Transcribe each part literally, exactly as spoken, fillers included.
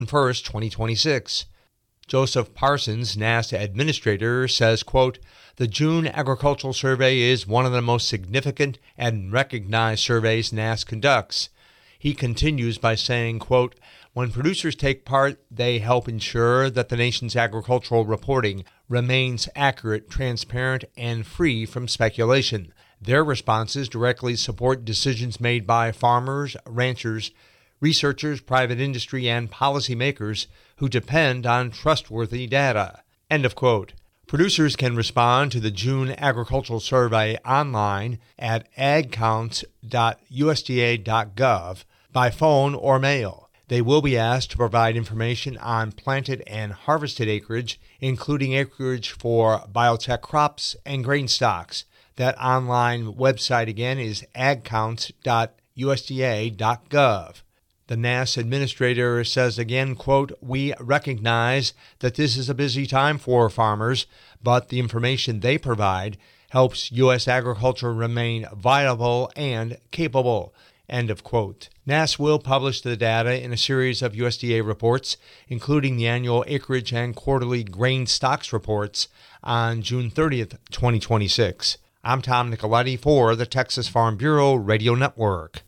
first, twenty twenty-six. Joseph Parsons, N A S administrator, says, quote, "The June Agricultural Survey is one of the most significant and recognized surveys N A S conducts." He continues by saying, quote, "When producers take part, they help ensure that the nation's agricultural reporting remains accurate, transparent, and free from speculation. Their responses directly support decisions made by farmers, ranchers, researchers, private industry, and policymakers who depend on trustworthy data." End of quote. Producers can respond to the June Agricultural Survey online at ag counts dot U S D A dot gov by phone or mail. They will be asked to provide information on planted and harvested acreage, including acreage for biotech crops and grain stocks. That online website again is ag counts dot U S D A dot gov. The N A S administrator says again, quote, "We recognize that this is a busy time for farmers, but the information they provide helps U S agriculture remain viable and capable." End of quote. N A S will publish the data in a series of U S D A reports, including the annual acreage and quarterly grain stocks reports on June thirtieth, twenty twenty-six. I'm Tom Nicoletti for the Texas Farm Bureau Radio Network.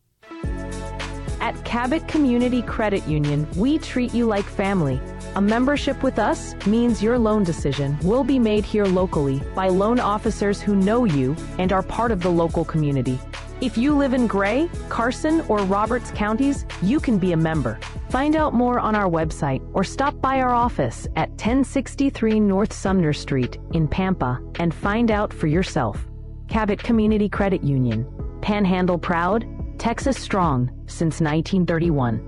At Cabot Community Credit Union, we treat you like family. A membership with us means your loan decision will be made here locally by loan officers who know you and are part of the local community. If you live in Gray, Carson, or Roberts counties, you can be a member. Find out more on our website or stop by our office at ten sixty-three North Sumner Street in Pampa and find out for yourself. Cabot Community Credit Union. Panhandle proud, Texas strong since nineteen thirty-one.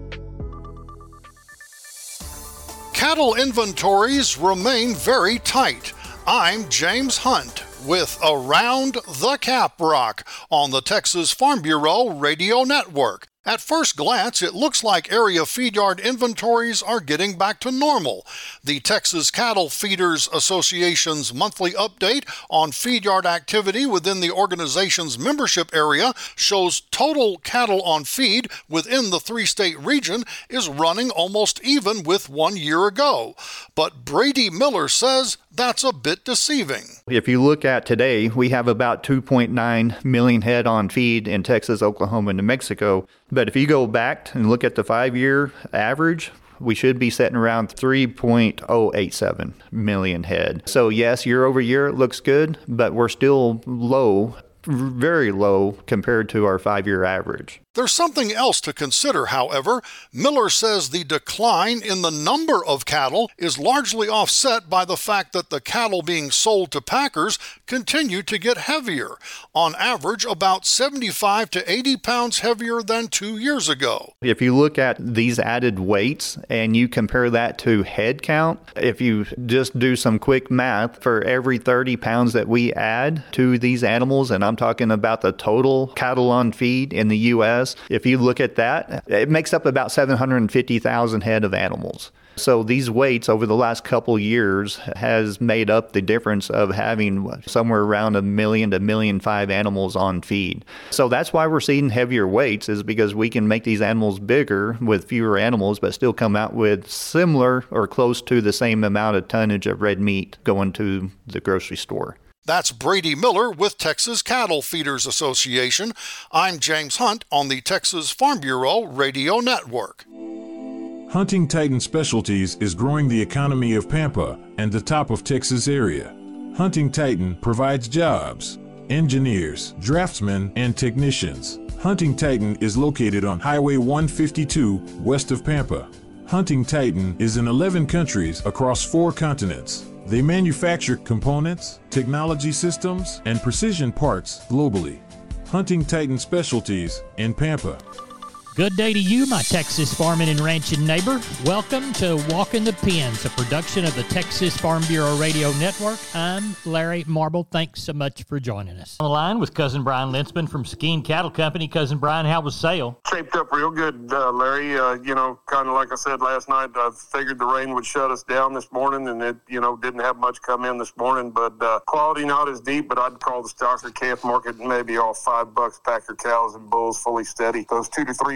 Cattle inventories remain very tight. I'm James Hunt with Around the Caprock on the Texas Farm Bureau Radio Network. At first glance, it looks like area feedyard inventories are getting back to normal. The Texas Cattle Feeders Association's monthly update on feedyard activity within the organization's membership area shows total cattle on feed within the three-state region is running almost even with one year ago. But Brady Miller says that's a bit deceiving. If you look at today, we have about two point nine million head on feed in Texas, Oklahoma, and New Mexico. But if you go back and look at the five-year average, we should be sitting around three point oh eight seven million head. So yes, year over year it looks good, but we're still low, very low compared to our five-year average. There's something else to consider, however. Miller says the decline in the number of cattle is largely offset by the fact that the cattle being sold to packers continue to get heavier, on average about seventy-five to eighty pounds heavier than two years ago. If you look at these added weights and you compare that to head count, if you just do some quick math, for every thirty pounds that we add to these animals, and I'm talking about the total cattle on feed in the U S, if you look at that, it makes up about seven hundred fifty thousand head of animals. So these weights over the last couple years has made up the difference of having somewhere around a million to million five animals on feed. So that's why we're seeing heavier weights, is because we can make these animals bigger with fewer animals, but still come out with similar or close to the same amount of tonnage of red meat going to the grocery store. That's Brady Miller with Texas Cattle Feeders Association. I'm James Hunt on the Texas Farm Bureau Radio Network. Hunting Titan Specialties is growing the economy of Pampa and the top of Texas area. Hunting Titan provides jobs, engineers, draftsmen, and technicians. Hunting Titan is located on Highway one fifty-two west of Pampa. Hunting Titan is in eleven countries across four continents. They manufacture components, technology systems, and precision parts globally. Hunting Titan Specialties in Pampa. Good day to you, my Texas farming and ranching neighbor. Welcome to Walking the Pens, a production of the Texas Farm Bureau Radio Network. I'm Larry Marble. Thanks so much for joining us. On the line with Cousin Brian Lintzman from Seguin Cattle Company. Cousin Brian, how was sale? Shaped up real good, uh, Larry. Uh, you know, kind of like I said last night, I figured the rain would shut us down this morning, and it, you know, didn't have much come in this morning. But uh, quality not as deep, but I'd call the stocker calf market maybe all five bucks packer cows and bulls fully steady. Those two to three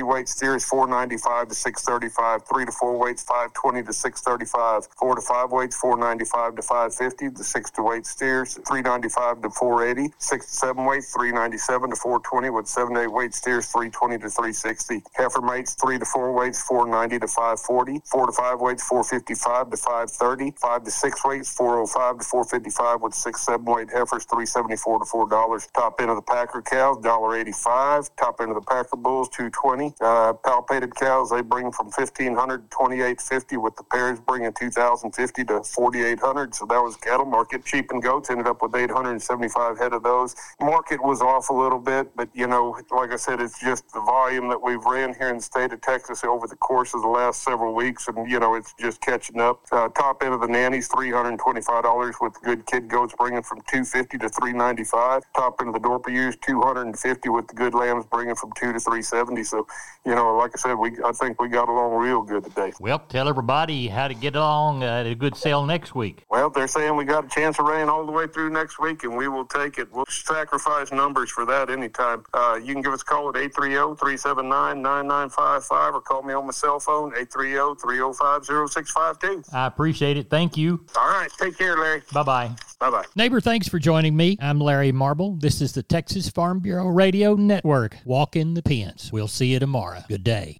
weight steers, four ninety-five to six thirty-five. Three to four weights, five twenty to six thirty-five. Four to five weights, four ninety-five to five fifty. The six to eight steers, three ninety-five to four eighty. Six to seven weights, three ninety-seven to four twenty. With seven to eight weight steers, three twenty to three sixty. Heifer mates, three to four weights, four ninety to five forty. Four to five weights, four fifty-five to five thirty. Five to six weights, four oh five to four fifty-five. With six seven weight heifers, three seventy-four to four dollars. Top end of the Packer cows, one eighty-five. Top end of the Packer bulls, two twenty. Uh, palpated cows, they bring from fifteen hundred to twenty-eight fifty, with the pairs bringing two thousand fifty to forty-eight hundred. So that was cattle market. Sheep and goats ended up with eight hundred seventy-five head of those. Market was off a little bit, but you know, like I said, it's just the volume that we've ran here in the state of Texas over the course of the last several weeks, and you know, it's just catching up. Uh, top end of the nannies, three hundred twenty-five dollars, with good kid goats bringing from two fifty to three ninety-five. Top end of the Dorper ewes, two hundred fifty, with the good lambs bringing from two to three seventy. So, you know, like I said, we I think we got along real good today. Well, tell everybody how to get along at a good sale next week. Well, they're saying we got a chance of rain all the way through next week, and we will take it. We'll sacrifice numbers for that anytime. Uh, you can give us a call at eight three zero, three seven nine, nine nine five five or call me on my cell phone, eight three zero, three zero five, zero six five two. I appreciate it. Thank you. All right. Take care, Larry. Bye-bye. Bye-bye. Neighbor, thanks for joining me. I'm Larry Marble. This is the Texas Farm Bureau Radio Network. Walk in the pens. We'll see you tomorrow. Good day.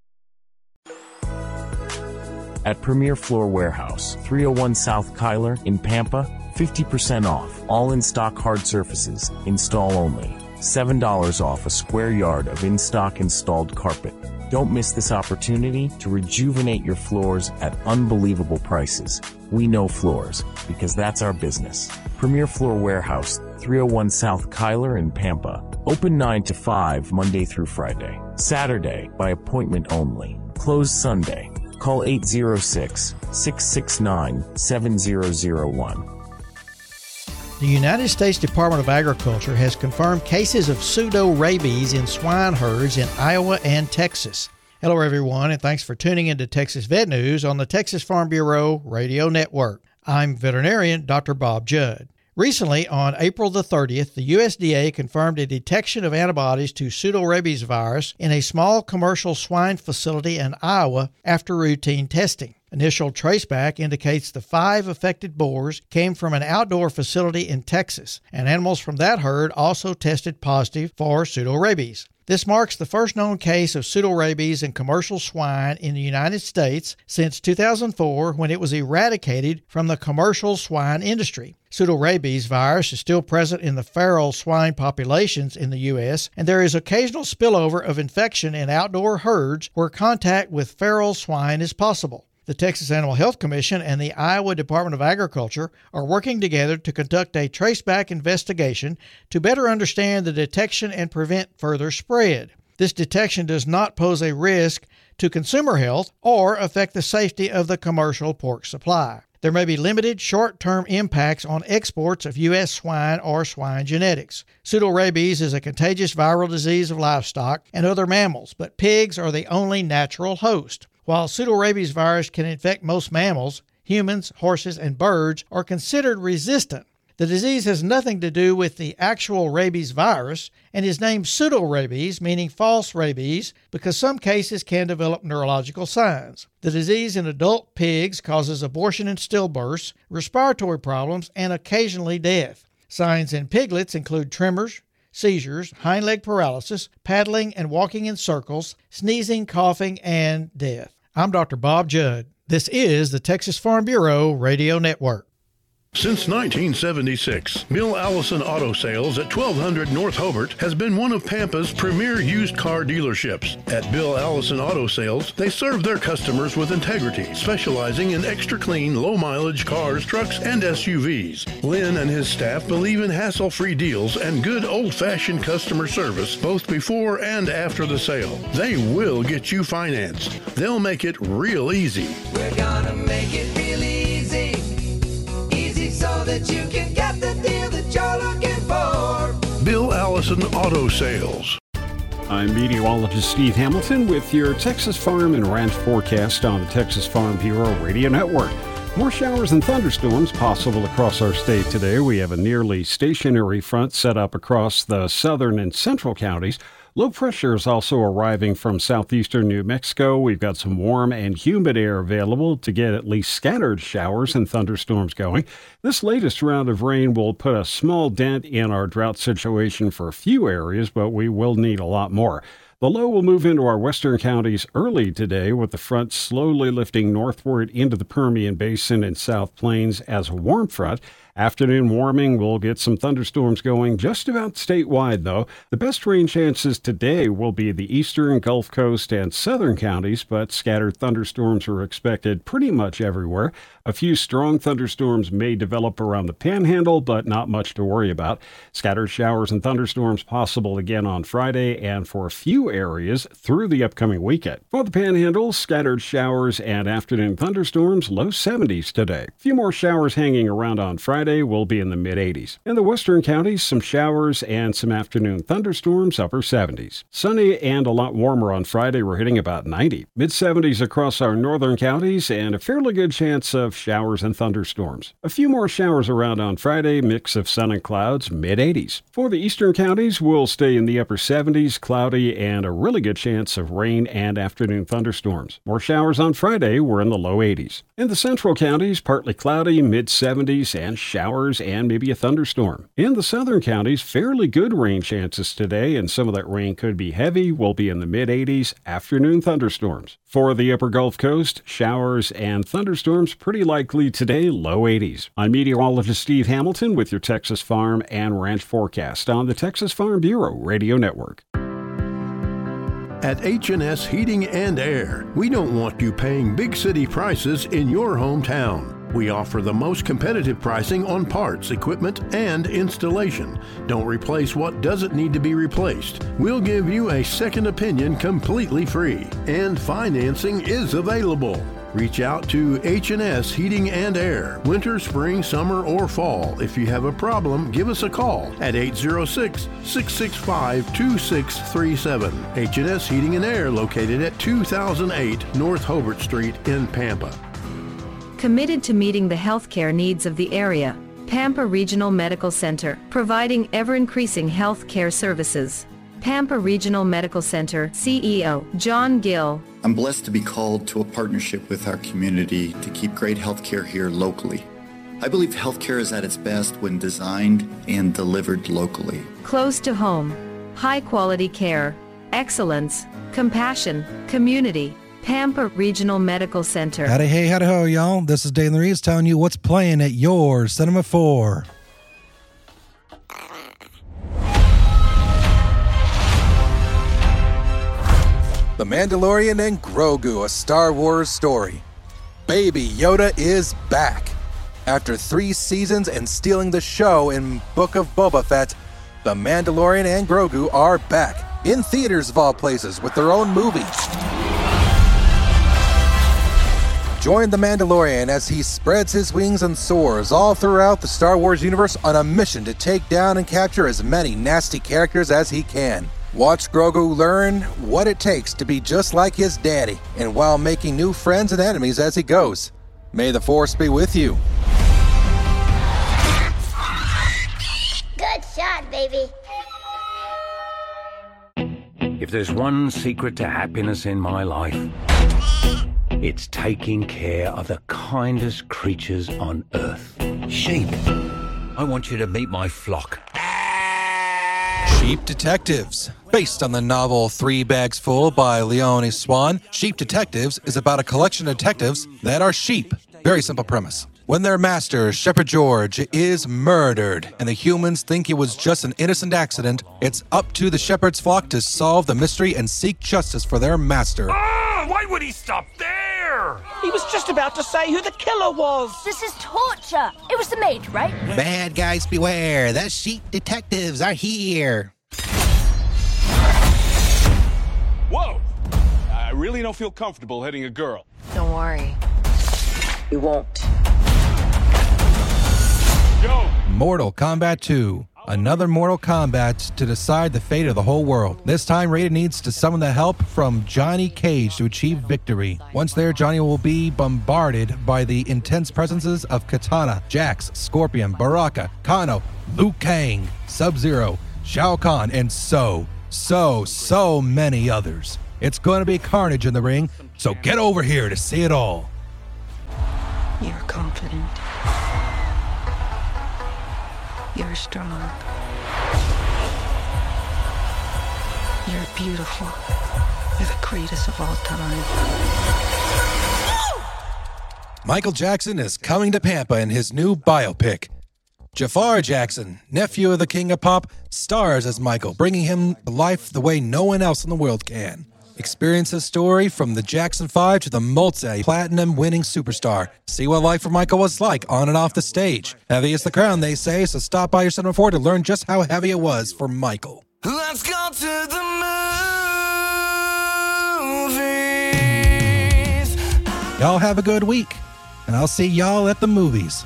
At Premier Floor Warehouse, three oh one South Kyler in Pampa, fifty percent off. All in-stock hard surfaces, install only. seven dollars off a square yard of in-stock installed carpet. Don't miss this opportunity to rejuvenate your floors at unbelievable prices. We know floors, because that's our business. Premier Floor Warehouse, three oh one South Kyler in Pampa. Open nine to five Monday through Friday. Saturday, by appointment only. Closed Sunday. Call eight zero six, six six nine, seven zero zero one. The United States Department of Agriculture has confirmed cases of pseudo-rabies in swine herds in Iowa and Texas. Hello, everyone, and thanks for tuning into Texas Vet News on the Texas Farm Bureau Radio Network. I'm veterinarian Doctor Bob Judd. Recently, on April the thirtieth, the U S D A confirmed a detection of antibodies to pseudorabies virus in a small commercial swine facility in Iowa after routine testing. Initial traceback indicates the five affected boars came from an outdoor facility in Texas, and animals from that herd also tested positive for pseudorabies. This marks the first known case of pseudorabies in commercial swine in the United States since two thousand four, when it was eradicated from the commercial swine industry. Pseudorabies virus is still present in the feral swine populations in the U S, and there is occasional spillover of infection in outdoor herds where contact with feral swine is possible. The Texas Animal Health Commission and the Iowa Department of Agriculture are working together to conduct a traceback investigation to better understand the detection and prevent further spread. This detection does not pose a risk to consumer health or affect the safety of the commercial pork supply. There may be limited short-term impacts on exports of U S swine or swine genetics. Pseudorabies is a contagious viral disease of livestock and other mammals, but pigs are the only natural host. While pseudorabies virus can infect most mammals, humans, horses, and birds are considered resistant. The disease has nothing to do with the actual rabies virus and is named pseudorabies, meaning false rabies, because some cases can develop neurological signs. The disease in adult pigs causes abortion and stillbirths, respiratory problems, and occasionally death. Signs in piglets include tremors, seizures, hind leg paralysis, paddling and walking in circles, sneezing, coughing, and death. I'm Doctor Bob Judd. This is the Texas Farm Bureau Radio Network. Since nineteen seventy-six, Bill Allison Auto Sales at twelve hundred North Hobart has been one of Pampa's premier used car dealerships. At Bill Allison Auto Sales, they serve their customers with integrity, specializing in extra clean, low-mileage cars, trucks, and S U Vs. Lynn and his staff believe in hassle-free deals and good old-fashioned customer service, both before and after the sale. They will get you financed. They'll make it real easy. We're gonna make it real easy. So that you can get the deal that you're looking for. Bill Allison Auto Sales. I'm meteorologist Steve Hamilton with your Texas Farm and Ranch forecast on the Texas Farm Bureau Radio Network. More showers and thunderstorms possible across our state today. We have a nearly stationary front set up across the southern and central counties. Low pressure is also arriving from southeastern New Mexico. We've got some warm and humid air available to get at least scattered showers and thunderstorms going. This latest round of rain will put a small dent in our drought situation for a few areas, but we will need a lot more. The low will move into our western counties early today, with the front slowly lifting northward into the Permian Basin and South Plains as a warm front. Afternoon warming will get some thunderstorms going just about statewide, though. The best rain chances today will be the eastern, Gulf Coast, and southern counties, but scattered thunderstorms are expected pretty much everywhere. A few strong thunderstorms may develop around the Panhandle, but not much to worry about. Scattered showers and thunderstorms possible again on Friday and for a few areas through the upcoming weekend. For the Panhandle, scattered showers and afternoon thunderstorms, low seventies today. A few more showers hanging around on Friday. Will be in the mid-eighties. In the western counties, some showers and some afternoon thunderstorms, upper seventies. Sunny and a lot warmer on Friday. We're hitting about ninety. mid-seventies across our northern counties and a fairly good chance of showers and thunderstorms. A few more showers around on Friday, mix of sun and clouds, mid-eighties. For the eastern counties, we'll stay in the upper seventies, cloudy, and a really good chance of rain and afternoon thunderstorms. More showers on Friday. We're in the low eighties. In the central counties, partly cloudy, mid-seventies, and showers and maybe a thunderstorm. In the southern counties, fairly good rain chances today, and some of that rain could be heavy. We'll be in the mid-eighties, afternoon thunderstorms. For the upper Gulf Coast, showers and thunderstorms pretty likely today, low eighties. I'm meteorologist Steve Hamilton with your Texas Farm and Ranch forecast on the Texas Farm Bureau Radio Network. At H and S Heating and Air, we don't want you paying big city prices in your hometown. We offer the most competitive pricing on parts, equipment, and installation. Don't replace what doesn't need to be replaced. We'll give you a second opinion completely free, and financing is available. Reach out to H and S Heating and Air, winter, spring, summer, or fall. If you have a problem, give us a call at eight zero six, six six five, two six three seven. H and S Heating and Air, located at two thousand eight North Hobart Street in Pampa. Committed to meeting the healthcare needs of the area, Pampa Regional Medical Center, providing ever-increasing healthcare services. Pampa Regional Medical Center C E O John Gill. I'm blessed to be called to a partnership with our community to keep great healthcare here locally. I believe healthcare is at its best when designed and delivered locally. Close to home, high-quality care, excellence, compassion, community. Pampa Regional Medical Center. Howdy, hey, howdy, ho, y'all. This is Dane Reeves telling you what's playing at your Cinema four. The Mandalorian and Grogu, a Star Wars story. Baby Yoda is back. After three seasons and stealing the show in Book of Boba Fett, The Mandalorian and Grogu are back, in theaters of all places, with their own movie. Join the Mandalorian as he spreads his wings and soars all throughout the Star Wars universe on a mission to take down and capture as many nasty characters as he can. Watch Grogu learn what it takes to be just like his daddy, and while making new friends and enemies as he goes. May the Force be with you. Good shot, baby. If there's one secret to happiness in my life, it's taking care of the kindest creatures on earth. Sheep. I want you to meet my flock. Sheep Detectives. Based on the novel Three Bags Full by Leonie Swan, Sheep Detectives is about a collection of detectives that are sheep. Very simple premise. When their master, Shepherd George, is murdered and the humans think it was just an innocent accident, it's up to the shepherd's flock to solve the mystery and seek justice for their master. Ah, why would he stop there? He was just about to say who the killer was. This is torture. It was the maid, right? Bad guys beware. The Sheep Detectives are here. Whoa! I really don't feel comfortable hitting a girl. Don't worry. You won't. Go! Mortal Kombat two. Another Mortal Kombat to decide the fate of the whole world. This time, Raiden needs to summon the help from Johnny Cage to achieve victory. Once there, Johnny will be bombarded by the intense presences of Katana, Jax, Scorpion, Baraka, Kano, Liu Kang, Sub-Zero, Shao Kahn, and so so, so many others. It's going to be carnage in the ring, so get over here to see it all. You're confident. You're strong. You're beautiful. You're the greatest of all time. Michael Jackson is coming to Pampa in his new biopic. Jafar Jackson, nephew of the King of Pop, stars as Michael, bringing him to life the way no one else in the world can. Experience his story from the Jackson five to the multi-platinum winning superstar. See what life for Michael was like on and off the stage. Heavy is the crown, they say, so stop by your Cinema four to learn just how heavy it was for Michael. Let's go to the movies. Y'all have a good week, and I'll see y'all at the movies.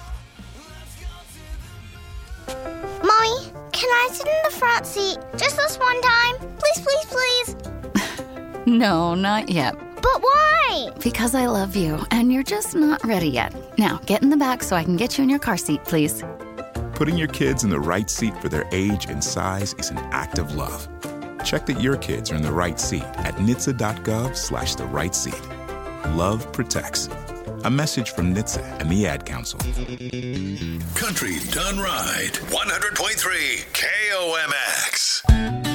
Mommy, can I sit in the front seat just this one time? Please, please, please. No, not yet. But why? Because I love you, and you're just not ready yet. Now, get in the back so I can get you in your car seat, please. Putting your kids in the right seat for their age and size is an act of love. Check that your kids are in the right seat at N H T S A dot gov slash the right seat. Love protects. A message from N H T S A and the Ad Council. Country Done Right. one hundred point three K O M X.